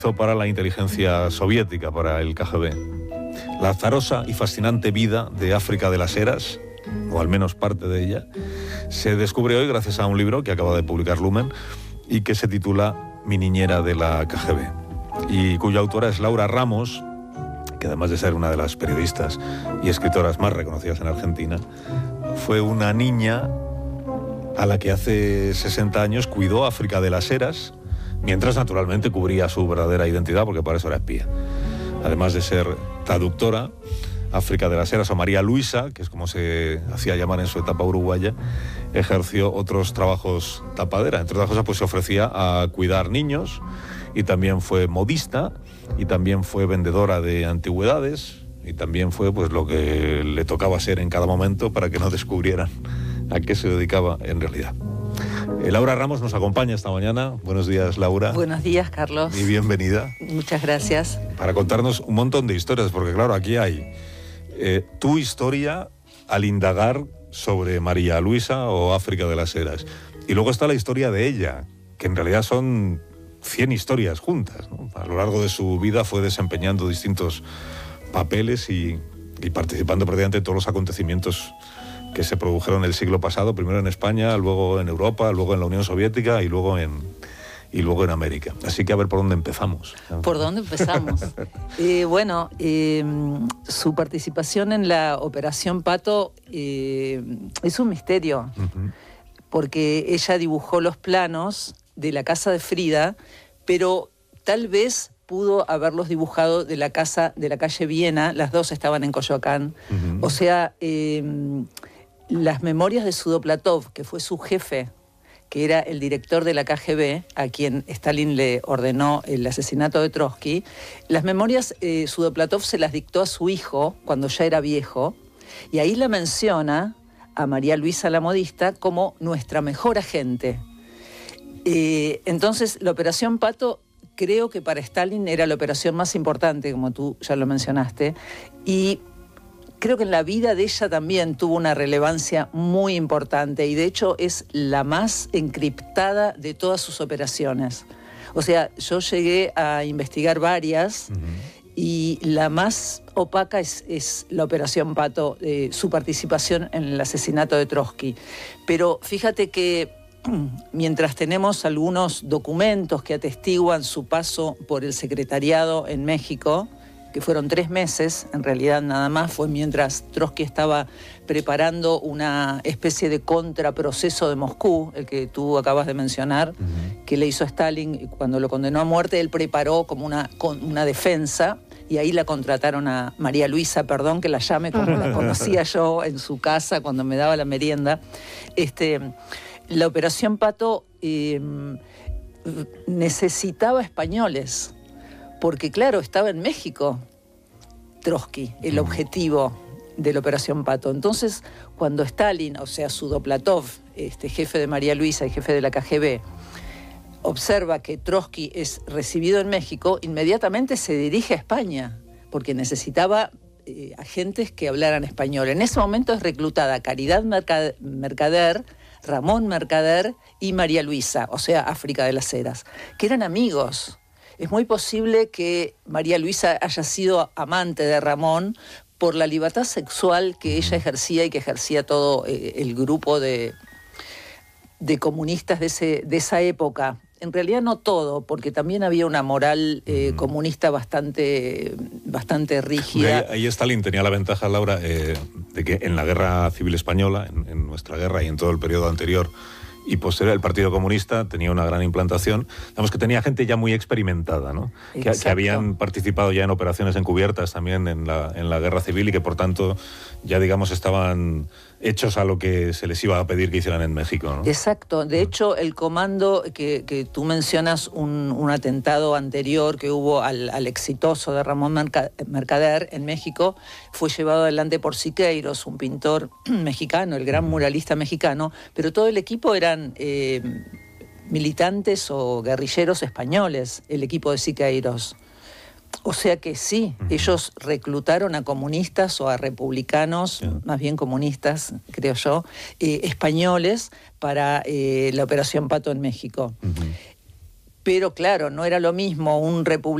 Para la inteligencia soviética, para el KGB. La azarosa y fascinante vida de África de las Heras, o al menos parte de ella, se descubre hoy gracias a un libro que acaba de publicar Lumen y que se titula Mi niñera de la KGB, y cuya autora es Laura Ramos, que además de ser una de las periodistas y escritoras más reconocidas en Argentina, fue una niña a la que hace 60 años cuidó África de las Heras, mientras naturalmente cubría su verdadera identidad, porque para eso era espía. Además de ser traductora, África de las Heras, o María Luisa, que es como se hacía llamar en su etapa uruguaya, ejerció otros trabajos tapadera. Entre otras cosas, pues se ofrecía a cuidar niños, y también fue modista, y también fue vendedora de antigüedades, y también fue pues lo que le tocaba ser en cada momento para que no descubrieran a qué se dedicaba en realidad. Laura Ramos nos acompaña esta mañana. Buenos días, Laura. Buenos días, Carlos. Y bienvenida. Muchas gracias. Para contarnos un montón de historias, porque claro, aquí hay tu historia al indagar sobre María Luisa o África de las Heras. Y luego está la historia de ella, que en realidad son 100 historias juntas, ¿no? A lo largo de su vida fue desempeñando distintos papeles y participando prácticamente en todos los acontecimientos que se produjeron el siglo pasado, primero en España, luego en Europa, luego en la Unión Soviética y luego en América. Así que a ver por dónde empezamos. ¿Por dónde empezamos? Su participación en la Operación Pato es un misterio, porque ella dibujó los planos de la casa de Frida, pero tal vez pudo haberlos dibujado de la casa de la calle Viena. Las dos estaban en Coyoacán. O sea, las memorias de Sudoplatov, que fue su jefe, que era el director de la KGB, a quien Stalin le ordenó el asesinato de Trotsky, las memorias Sudoplatov se las dictó a su hijo cuando ya era viejo, y ahí la menciona a María Luisa la modista como nuestra mejor agente. Entonces, la Operación Pato creo que para Stalin era la operación más importante, como tú ya lo mencionaste, y creo que en la vida de ella también tuvo una relevancia muy importante, y de hecho es la más encriptada de todas sus operaciones. O sea, yo llegué a investigar varias, y la más opaca es la Operación Pato, su participación en el asesinato de Trotsky. Pero fíjate que mientras tenemos algunos documentos que atestiguan su paso por el secretariado en México, que fueron 3 meses, en realidad nada más, fue mientras Trotsky estaba preparando una especie de contraproceso de Moscú, el que tú acabas de mencionar, que le hizo a Stalin cuando lo condenó a muerte. Él preparó como una defensa, y ahí la contrataron a María Luisa, perdón que la llame como la conocía yo en su casa cuando me daba la merienda. La Operación Pato necesitaba españoles, porque claro, estaba en México Trotsky, el objetivo de la Operación Pato. Entonces, cuando Stalin, o sea, Sudoplatov, jefe de María Luisa y jefe de la KGB, observa que Trotsky es recibido en México, inmediatamente se dirige a España, porque necesitaba agentes que hablaran español. En ese momento es reclutada Caridad Mercader, Ramón Mercader y María Luisa, o sea, África de las Heras, que eran amigos. Es muy posible que María Luisa haya sido amante de Ramón por la libertad sexual que ella ejercía y que ejercía todo el grupo de comunistas de esa época. En realidad no todo, porque también había una moral comunista bastante rígida. Ahí Stalin tenía la ventaja, Laura, de que en la Guerra Civil Española, en nuestra guerra y en todo el periodo anterior y posterior, el Partido Comunista tenía una gran implantación. Digamos que tenía gente ya muy experimentada, ¿no? Que habían participado ya en operaciones encubiertas también en la Guerra Civil, y que por tanto ya, digamos, estaban hechos a lo que se les iba a pedir que hicieran en México, ¿no? Exacto. De hecho, el comando que tú mencionas, un atentado anterior que hubo al exitoso de Ramón Mercader en México, fue llevado adelante por Siqueiros, un pintor mexicano, el gran muralista mexicano, pero todo el equipo eran militantes o guerrilleros españoles, el equipo de Siqueiros. O sea que sí, ellos reclutaron a comunistas o a republicanos, más bien comunistas, creo yo, españoles para la Operación Pato en México. pero claro, no era lo mismo un republicano